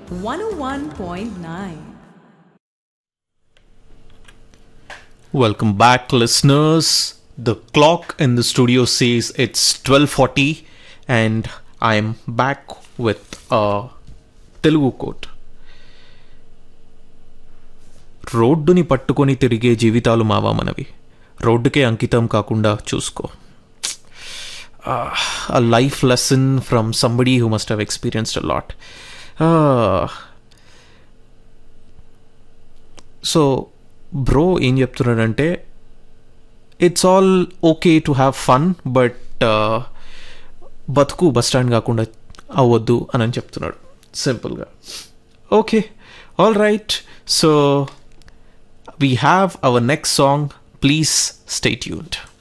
101.9. Welcome back, listeners. The clock in the studio says it's 12:40, and I'm back with a Telugu quote. రోడ్డుని పట్టుకొని తిరిగే జీవితాలు మావా మనవి, రోడ్డుకే అంకితం కాకుండా చూసుకో. A life lesson from somebody who must have experienced a lot. So bro ఏం చెప్తున్నాడంటే, it's all okay to have fun, but బతుకు బస్ స్టాండ్ కాకుండా అవ్వద్దు అని చెప్తున్నాడు సింపుల్గా. Okay, all right. So we have our next song. Please stay tuned.